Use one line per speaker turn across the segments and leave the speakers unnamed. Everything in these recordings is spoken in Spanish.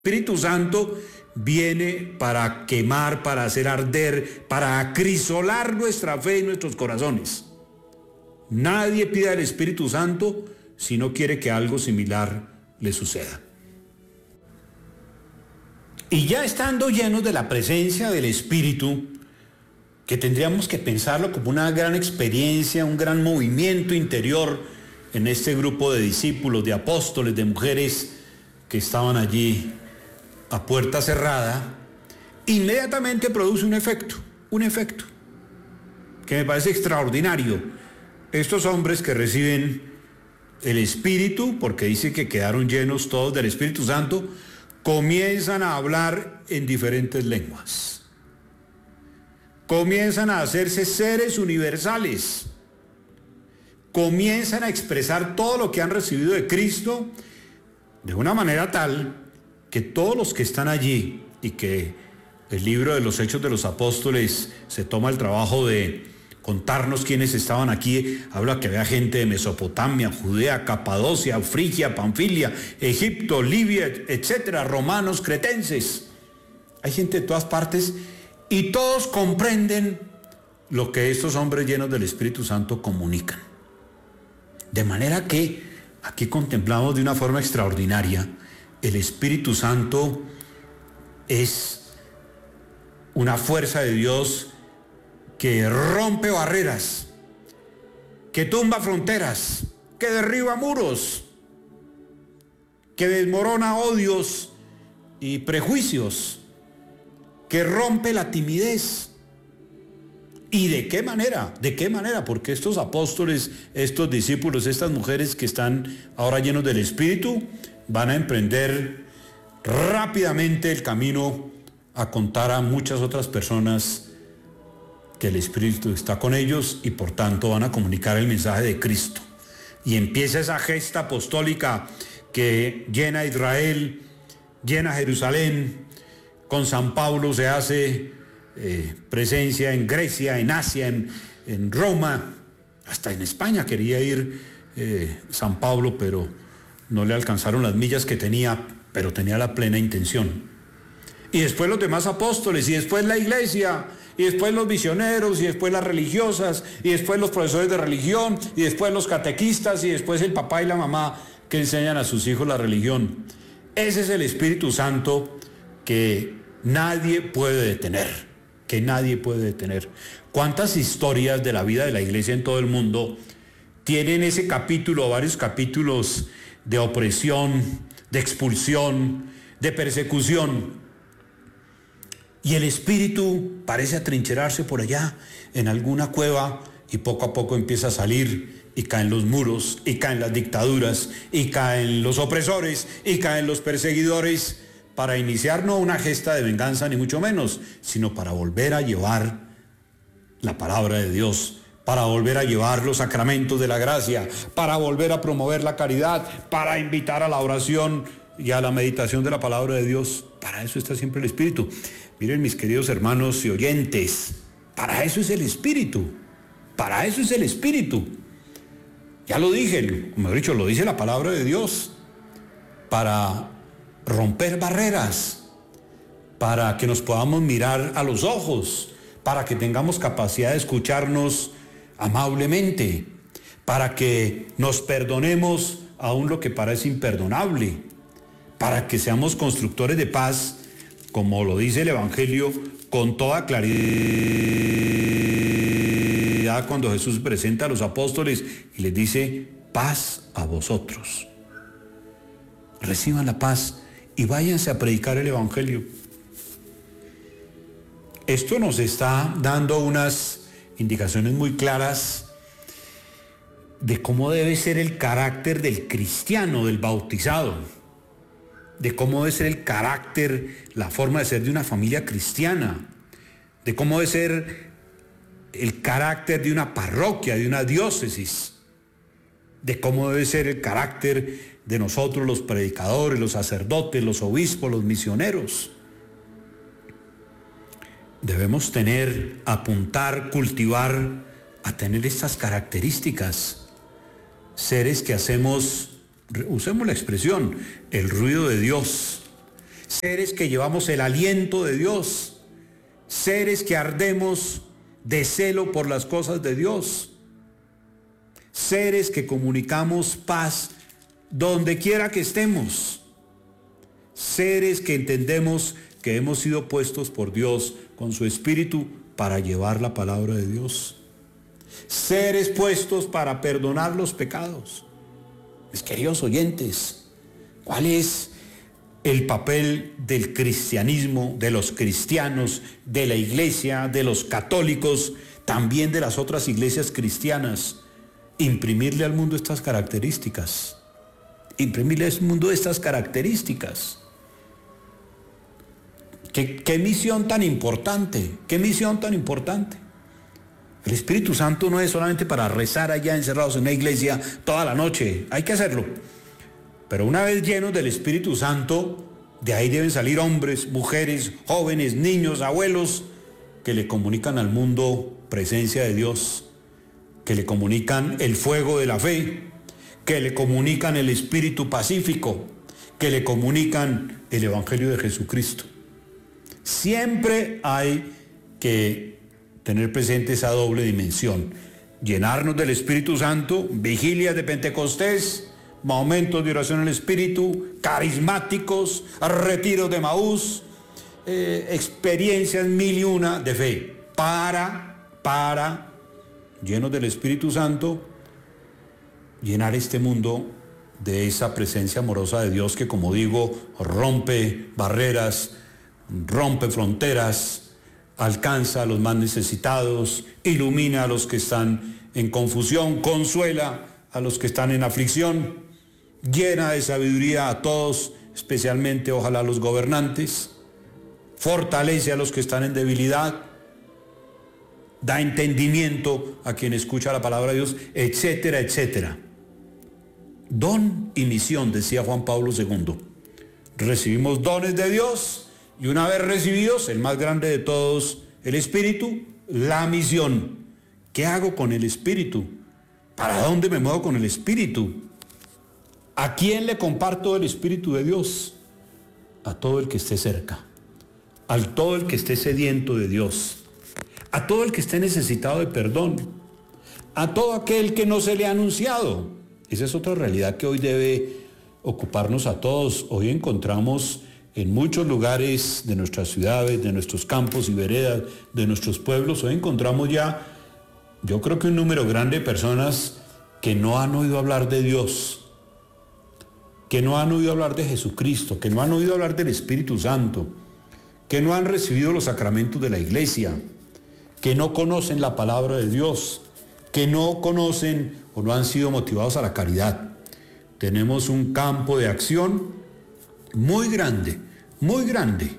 Espíritu Santo viene para quemar, para hacer arder, para acrisolar nuestra fe en nuestros corazones. Nadie pide al Espíritu Santo si no quiere que algo similar le suceda. Y ya estando llenos de la presencia del Espíritu, que tendríamos que pensarlo como una gran experiencia, un gran movimiento interior en este grupo de discípulos, de apóstoles, de mujeres que estaban allí a puerta cerrada, inmediatamente produce un efecto que me parece extraordinario. Estos hombres que reciben el Espíritu, porque dice que quedaron llenos todos del Espíritu Santo, comienzan a hablar en diferentes lenguas. Comienzan a hacerse seres universales. Comienzan a expresar todo lo que han recibido de Cristo de una manera tal que todos los que están allí, y que el libro de los Hechos de los Apóstoles se toma el trabajo de contarnos quiénes estaban aquí, habla que había gente de Mesopotamia, Judea, Capadocia, Frigia, Panfilia, Egipto, Libia, etcétera, romanos, cretenses. Hay gente de todas partes y todos comprenden lo que estos hombres llenos del Espíritu Santo comunican. De manera que aquí contemplamos de una forma extraordinaria. El Espíritu Santo es una fuerza de Dios que rompe barreras, que tumba fronteras, que derriba muros, que desmorona odios y prejuicios, que rompe la timidez. ¿Y de qué manera? ¿De qué manera? Porque estos apóstoles, estos discípulos, estas mujeres que están ahora llenos del Espíritu, van a emprender rápidamente el camino a contar a muchas otras personas que el Espíritu está con ellos y por tanto van a comunicar el mensaje de Cristo. Y empieza esa gesta apostólica que llena a Israel, llena a Jerusalén. Con San Pablo se hace presencia en Grecia, en Asia, en Roma, hasta en España quería ir San Pablo, pero no le alcanzaron las millas que tenía, pero tenía la plena intención. Y después los demás apóstoles, y después la iglesia, y después los misioneros, y después las religiosas, y después los profesores de religión, y después los catequistas, y después el papá y la mamá que enseñan a sus hijos la religión. Ese es el Espíritu Santo que nadie puede detener, ¿Cuántas historias de la vida de la iglesia en todo el mundo tienen ese capítulo, varios capítulos de opresión, de expulsión, de persecución? Y el Espíritu parece atrincherarse por allá en alguna cueva y poco a poco empieza a salir y caen los muros, y caen las dictaduras, y caen los opresores, y caen los perseguidores, para iniciar no una gesta de venganza ni mucho menos, sino para volver a llevar la palabra de Dios, para volver a llevar los sacramentos de la gracia, para volver a promover la caridad, para invitar a la oración y a la meditación de la palabra de Dios. Para eso está siempre el Espíritu. Miren, mis queridos hermanos y oyentes, para eso es el Espíritu, para eso es el Espíritu. Ya lo dije, mejor dicho, lo dice la palabra de Dios, para romper barreras, para que nos podamos mirar a los ojos, para que tengamos capacidad de escucharnos amablemente, para que nos perdonemos aún lo que parece imperdonable, para que seamos constructores de paz, como lo dice el Evangelio con toda claridad cuando Jesús presenta a los apóstoles y les dice: paz a vosotros. Reciban la paz y váyanse a predicar el Evangelio. Esto nos está dando unas indicaciones muy claras de cómo debe ser el carácter del cristiano, del bautizado, de cómo debe ser el carácter, la forma de ser de una familia cristiana, de cómo debe ser el carácter de una parroquia, de una diócesis, de cómo debe ser el carácter de nosotros los predicadores, los sacerdotes, los obispos, los misioneros. Debemos tener, apuntar, cultivar a tener estas características. Seres que hacemos, usemos la expresión, el ruido de Dios. seres que llevamos el aliento de Dios, seres que ardemos de celo por las cosas de Dios, seres que comunicamos paz donde quiera que estemos, seres que entendemos que hemos sido puestos por Dios con su Espíritu para llevar la palabra de Dios, seres puestos para perdonar los pecados. Mis queridos oyentes, ¿cuál es el papel del cristianismo, de los cristianos, de la iglesia, de los católicos, también de las otras iglesias cristianas? Imprimirle al mundo estas características. Imprimirle al mundo estas características. ¿Qué misión tan importante? ¿Qué misión tan importante? El Espíritu Santo no es solamente para rezar allá encerrados en una iglesia toda la noche. Hay que hacerlo. Pero una vez llenos del Espíritu Santo, de ahí deben salir hombres, mujeres, jóvenes, niños, abuelos, que le comunican al mundo presencia de Dios, que le comunican el fuego de la fe, que le comunican el espíritu pacífico, que le comunican el Evangelio de Jesucristo. Siempre hay que tener presente esa doble dimensión: llenarnos del Espíritu Santo, vigilias de Pentecostés, momentos de oración en el Espíritu, carismáticos, retiros de Maús, experiencias 1001 de fe, para, llenos del Espíritu Santo, llenar este mundo de esa presencia amorosa de Dios que, como digo, rompe barreras, rompe fronteras, alcanza a los más necesitados, ilumina a los que están en confusión, consuela a los que están en aflicción, llena de sabiduría a todos, especialmente ojalá a los gobernantes, fortalece a los que están en debilidad, da entendimiento a quien escucha la palabra de Dios, etcétera, etcétera. Don y misión, decía Juan Pablo II. Recibimos dones de Dios y una vez recibidos, el más grande de todos, el Espíritu, la misión. ¿Qué hago con el Espíritu? ¿Para dónde me muevo con el Espíritu? ¿A quién le comparto el Espíritu de Dios? A todo el que esté cerca, a todo el que esté sediento de Dios, a todo el que esté necesitado de perdón, a todo aquel que no se le ha anunciado. Esa es otra realidad que hoy debe ocuparnos a todos. Hoy encontramos en muchos lugares de nuestras ciudades, de nuestros campos y veredas, de nuestros pueblos, hoy encontramos ya, yo creo que un número grande de personas que no han oído hablar de Dios, que no han oído hablar de Jesucristo, que no han oído hablar del Espíritu Santo, que no han recibido los sacramentos de la iglesia, que no conocen la palabra de Dios, que no conocen o no han sido motivados a la caridad. Tenemos un campo de acción muy grande, muy grande.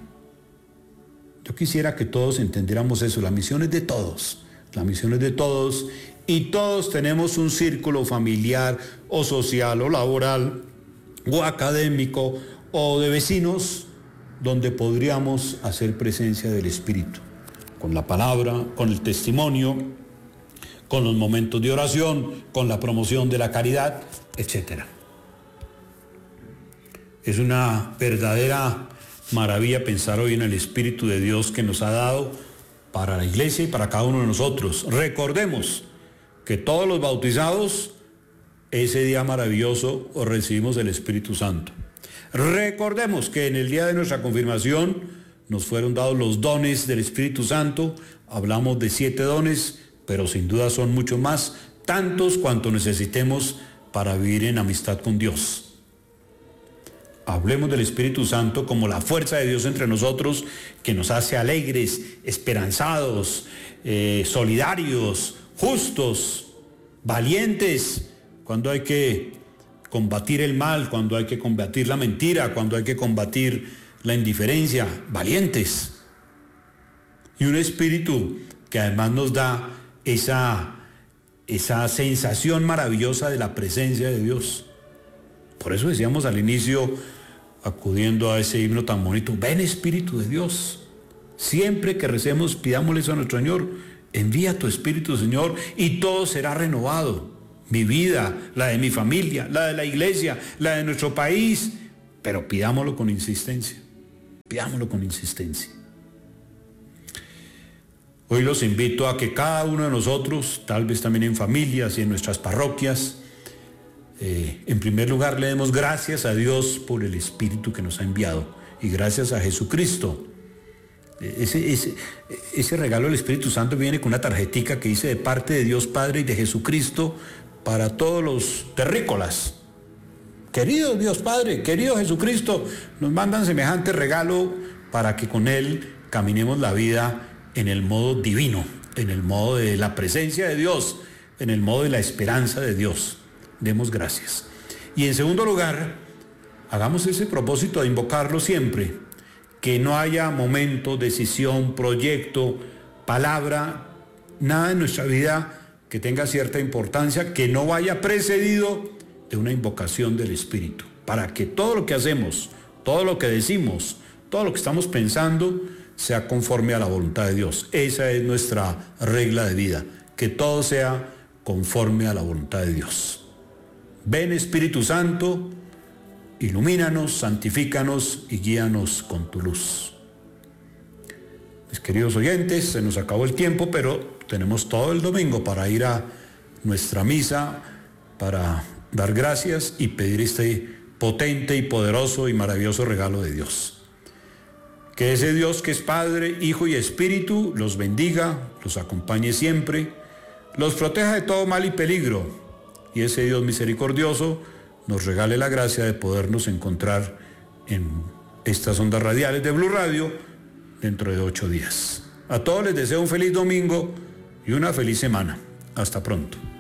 Yo quisiera que todos entendiéramos eso. La misión es de todos, la misión es de todos, y todos tenemos un círculo familiar o social o laboral o académico o de vecinos donde podríamos hacer presencia del Espíritu, con la palabra, con el testimonio, con los momentos de oración, con la promoción de la caridad, etc. Es una verdadera maravilla pensar hoy en el Espíritu de Dios que nos ha dado para la iglesia y para cada uno de nosotros. Recordemos que todos los bautizados, ese día maravilloso, recibimos el Espíritu Santo. Recordemos que en el día de nuestra confirmación nos fueron dados los dones del Espíritu Santo. Hablamos de 7 dones, pero sin duda son muchos más, tantos cuanto necesitemos para vivir en amistad con Dios. Hablemos del Espíritu Santo como la fuerza de Dios entre nosotros, que nos hace alegres, esperanzados, solidarios, justos, valientes, cuando hay que combatir el mal, cuando hay que combatir la mentira, cuando hay que combatir la indiferencia, valientes. Y un espíritu que además nos da esa sensación maravillosa de la presencia de Dios. Por eso decíamos al inicio, acudiendo a ese himno tan bonito, ven Espíritu de Dios. Siempre que recemos, pidámosle eso a nuestro Señor, envía tu Espíritu, Señor, y todo será renovado. Mi vida, la de mi familia, la de la iglesia, la de nuestro país, pero pidámoslo con insistencia. Pidámoslo con insistencia. Hoy los invito a que cada uno de nosotros, tal vez también en familias y en nuestras parroquias, en primer lugar le demos gracias a Dios por el Espíritu que nos ha enviado y gracias a Jesucristo. Ese regalo del Espíritu Santo viene con una tarjetica que dice de parte de Dios Padre y de Jesucristo para todos los terrícolas. Querido Dios Padre, querido Jesucristo, nos mandan semejante regalo para que con él caminemos la vida en el modo divino, en el modo de la presencia de Dios, en el modo de la esperanza de Dios. Demos gracias. Y en segundo lugar, hagamos ese propósito de invocarlo siempre, que no haya momento, decisión, proyecto, palabra, nada en nuestra vida que tenga cierta importancia, que no vaya precedido de una invocación del Espíritu, para que todo lo que hacemos, todo lo que decimos, todo lo que estamos pensando, sea conforme a la voluntad de Dios. Esa es nuestra regla de vida, que todo sea conforme a la voluntad de Dios. Ven Espíritu Santo, ilumínanos, santifícanos y guíanos con tu luz. Mis queridos oyentes, se nos acabó el tiempo, pero tenemos todo el domingo para ir a nuestra misa, para dar gracias y pedir este potente y poderoso y maravilloso regalo de Dios. Que ese Dios que es Padre, Hijo y Espíritu los bendiga, los acompañe siempre, los proteja de todo mal y peligro, y ese Dios misericordioso nos regale la gracia de podernos encontrar en estas ondas radiales de Blue Radio dentro de 8 días. A todos les deseo un feliz domingo y una feliz semana. Hasta pronto.